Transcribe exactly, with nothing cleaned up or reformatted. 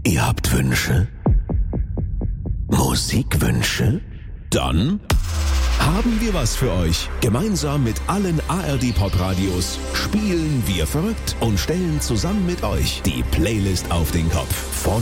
Ihr habt Wünsche? Musikwünsche? Dann haben wir was für euch. Gemeinsam mit allen A R D-Pop-Radios spielen wir verrückt und stellen zusammen mit euch die Playlist auf den Kopf. Von